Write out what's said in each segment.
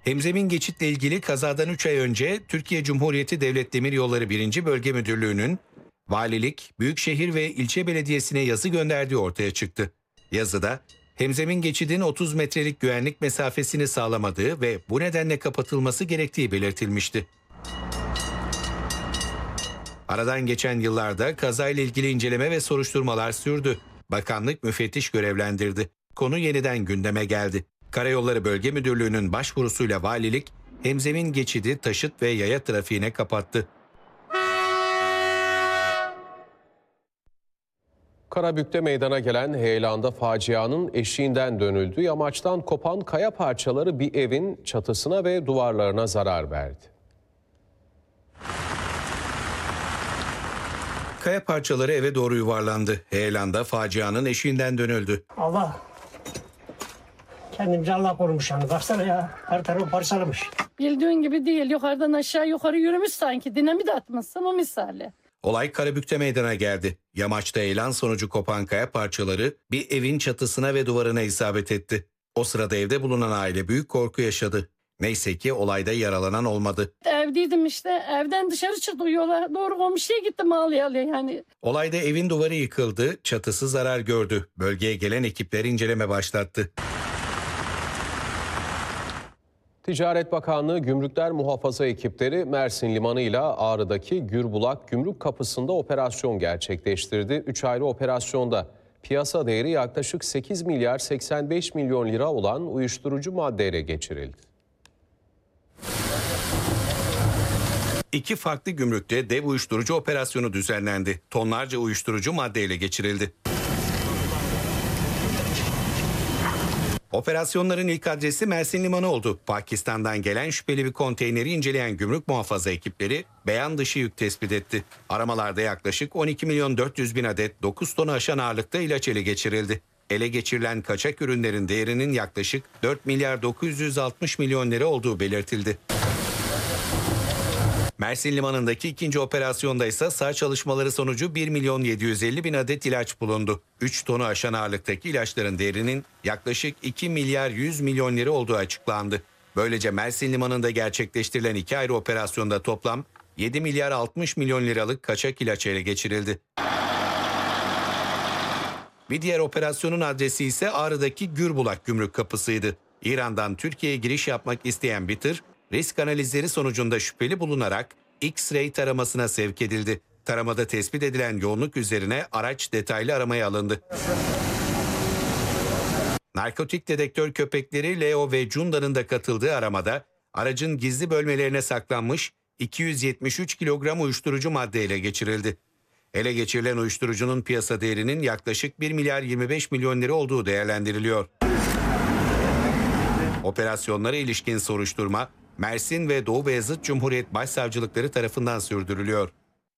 Hemzemin geçitle ilgili kazadan 3 ay önce Türkiye Cumhuriyeti Devlet Demiryolları 1. Bölge Müdürlüğü'nün valilik, büyükşehir ve ilçe belediyesine yazı gönderdiği ortaya çıktı. Yazıda hemzemin geçidin 30 metrelik güvenlik mesafesini sağlamadığı ve bu nedenle kapatılması gerektiği belirtilmişti. Aradan geçen yıllarda kazayla ilgili inceleme ve soruşturmalar sürdü. Bakanlık müfettiş görevlendirdi. Konu yeniden gündeme geldi. Karayolları Bölge Müdürlüğü'nün başvurusuyla valilik, hemzemin geçidi taşıt ve yaya trafiğine kapattı. Karabük'te meydana gelen heyelanda facianın eşiğinden dönüldü. Yamaçtan kopan kaya parçaları bir evin çatısına ve duvarlarına zarar verdi. Kaya parçaları eve doğru yuvarlandı. Heyelanda facianın eşiğinden dönüldü. Allah kendimce Allah korumuş yani. Baksana ya, her tarafı parçalamış. Bildiğin gibi değil. Yukarıdan aşağı yukarı yürümüş sanki. Dinamit atmışsın o misali. Olay Karabük'te meydana geldi. Yamaçta heyelan sonucu kopan kaya parçaları bir evin çatısına ve duvarına isabet etti. O sırada evde bulunan aile büyük korku yaşadı. Neyse ki olayda yaralanan olmadı. Evdeydim işte. Evden dışarı çıktı yola. Doğru komşuya gittim ağlayalı yani. Olayda evin duvarı yıkıldı, çatısı zarar gördü. Bölgeye gelen ekipler inceleme başlattı. Ticaret Bakanlığı Gümrükler Muhafaza ekipleri Mersin Limanı ile Ağrı'daki Gürbulak Gümrük Kapısı'nda operasyon gerçekleştirdi. 3 ayrı operasyonda piyasa değeri yaklaşık 8 milyar 85 milyon lira olan uyuşturucu madde ele geçirildi. 2 farklı gümrükte dev uyuşturucu operasyonu düzenlendi. Tonlarca uyuşturucu madde ele geçirildi. Operasyonların ilk adresi Mersin Limanı oldu. Pakistan'dan gelen şüpheli bir konteyneri inceleyen gümrük muhafaza ekipleri beyan dışı yük tespit etti. Aramalarda yaklaşık 12 milyon 400 bin adet 9 tonu aşan ağırlıkta ilaç ele geçirildi. Ele geçirilen kaçak ürünlerin değerinin yaklaşık 4 milyar 960 milyon lira olduğu belirtildi. Mersin Limanı'ndaki ikinci operasyonda ise sağ çalışmaları sonucu 1 milyon 750 bin adet ilaç bulundu. 3 tonu aşan ağırlıktaki ilaçların değerinin yaklaşık 2 milyar 100 milyon lira olduğu açıklandı. Böylece Mersin Limanı'nda gerçekleştirilen 2 ayrı operasyonda toplam 7 milyar 60 milyon liralık kaçak ilaç ele geçirildi. Bir diğer operasyonun adresi ise Ağrı'daki Gürbulak Gümrük Kapısı'ydı. İran'dan Türkiye'ye giriş yapmak isteyen bir tır, risk analizleri sonucunda şüpheli bulunarak X-ray taramasına sevk edildi. Taramada tespit edilen yoğunluk üzerine araç detaylı aramaya alındı. Narkotik dedektör köpekleri Leo ve Cunda'nın da katıldığı aramada aracın gizli bölmelerine saklanmış 273 kilogram uyuşturucu madde ele geçirildi. Ele geçirilen uyuşturucunun piyasa değerinin yaklaşık 1 milyar 25 milyon lira olduğu değerlendiriliyor. Operasyonlara ilişkin soruşturma Mersin ve Doğu Beyazıt Cumhuriyet Başsavcılıkları tarafından sürdürülüyor.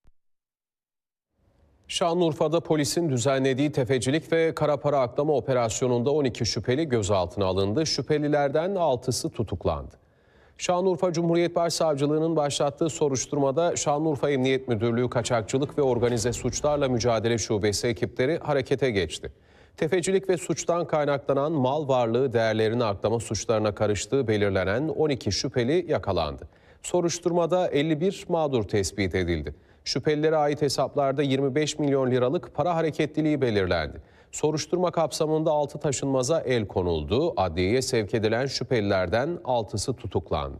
Şanlıurfa'da polisin düzenlediği tefecilik ve kara para aklama operasyonunda 12 şüpheli gözaltına alındı. Şüphelilerden 6'sı tutuklandı. Şanlıurfa Cumhuriyet Başsavcılığı'nın başlattığı soruşturmada Şanlıurfa Emniyet Müdürlüğü Kaçakçılık ve Organize Suçlarla Mücadele Şubesi ekipleri harekete geçti. Tefecilik ve suçtan kaynaklanan mal varlığı değerlerini aklama suçlarına karıştığı belirlenen 12 şüpheli yakalandı. Soruşturmada 51 mağdur tespit edildi. Şüphelilere ait hesaplarda 25 milyon liralık para hareketliliği belirlendi. Soruşturma kapsamında 6 taşınmaza el konuldu. Adliyeye sevk edilen şüphelilerden 6'sı tutuklandı.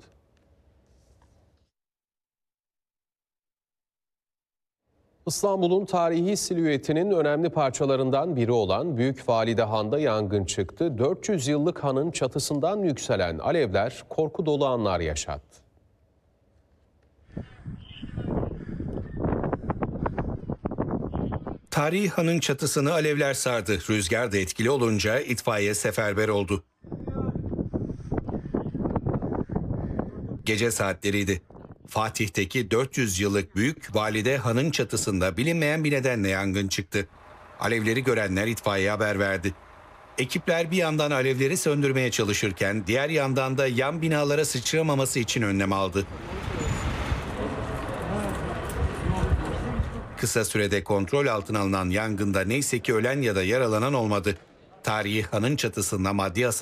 İstanbul'un tarihi silüetinin önemli parçalarından biri olan Büyük Valide Han'da yangın çıktı. 400 yıllık hanın çatısından yükselen alevler korku dolu anlar yaşattı. Tarihi hanın çatısını alevler sardı. Rüzgar da etkili olunca itfaiye seferber oldu. Gece saatleriydi. Fatih'teki 400 yıllık Büyük Valide Han'ın çatısında bilinmeyen bir nedenle yangın çıktı. Alevleri görenler itfaiyeye haber verdi. Ekipler bir yandan alevleri söndürmeye çalışırken diğer yandan da yan binalara sıçramaması için önlem aldı. Kısa sürede kontrol altına alınan yangında neyse ki ölen ya da yaralanan olmadı. Tarihi hanın çatısında maddi hasar